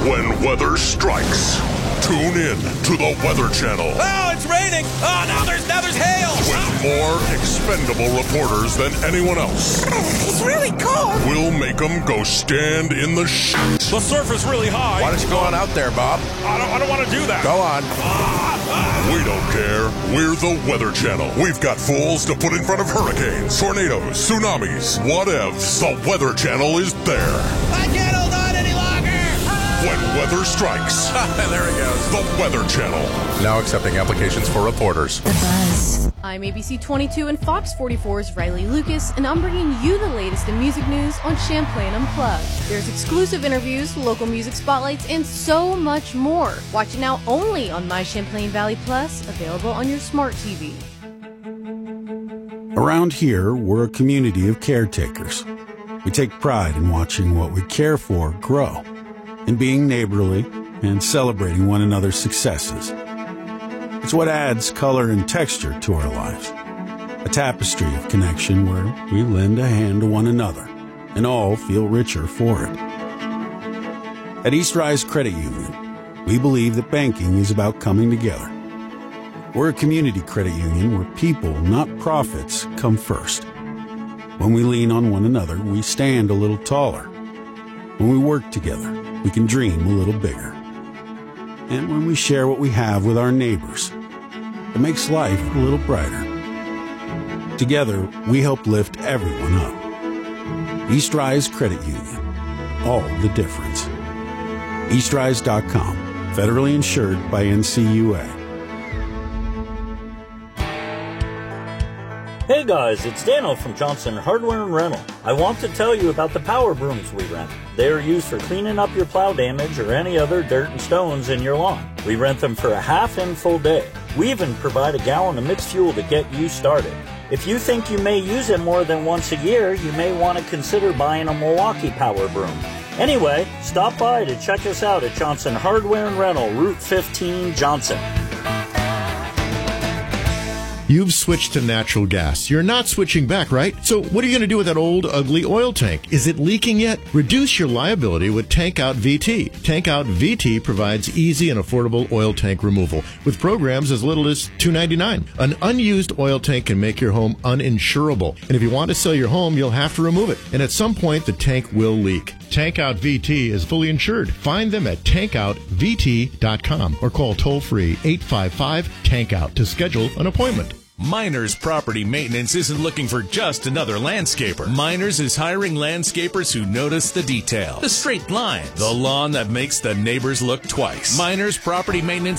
When weather strikes, tune in to the Weather Channel. Oh, it's raining. Oh, now there's hail. With more expendable reporters than anyone else. It's really cold. We'll make them go stand in the shit. The surf is really high. Why don't you go on out there, Bob? I don't want to do that. Go on. We don't care. We're the Weather Channel. We've got fools to put in front of hurricanes, tornadoes, tsunamis, whatevs. The Weather Channel is there. I can't hold on any longer. When weather strikes, There he goes. the Weather Channel. Now accepting applications for reporters. The Buzz. I'm ABC 22 and Fox 44's Riley Lucas, and I'm bringing you the latest in music news on Champlain Unplugged. There's exclusive interviews, local music spotlights, and so much more. Watch it now only on My Champlain Valley Plus, available on your smart TV. Around here, we're a community of caretakers. We take pride in watching what we care for grow, in being neighborly and celebrating one another's successes. It's what adds color and texture to our lives. A tapestry of connection where we lend a hand to one another and all feel richer for it. At East Rise Credit Union, we believe that banking is about coming together. We're a community credit union where people, not profits, come first. When we lean on one another, we stand a little taller. When we work together, we can dream a little bigger. And when we share what we have with our neighbors, it makes life a little brighter. Together, we help lift everyone up. East Rise Credit Union. All the difference. EastRise.com. Federally insured by NCUA. Hey guys, it's Dano from Johnson Hardware and Rental. I want to tell you about the power brooms we rent. They are used for cleaning up your plow damage or any other dirt and stones in your lawn. We rent them for a half and full day. We even provide a gallon of mixed fuel to get you started. If you think you may use it more than once a year, you may want to consider buying a Milwaukee power broom. Anyway, stop by to check us out at Johnson Hardware and Rental, Route 15, Johnson. You've switched to natural gas. You're not switching back, right? So what are you going to do with that old, ugly oil tank? Is it leaking yet? Reduce your liability with Tank Out VT. Tank Out VT provides easy and affordable oil tank removal with programs as little as $2.99. An unused oil tank can make your home uninsurable. And if you want to sell your home, you'll have to remove it. And at some point, the tank will leak. Tank Out VT is fully insured. Find them at tankoutvt.com or call toll-free 855-TANK-OUT to schedule an appointment. Miners Property Maintenance isn't looking for just another landscaper. Miners is hiring landscapers who notice the detail, the straight lines, the lawn that makes the neighbors look twice. Miners Property Maintenance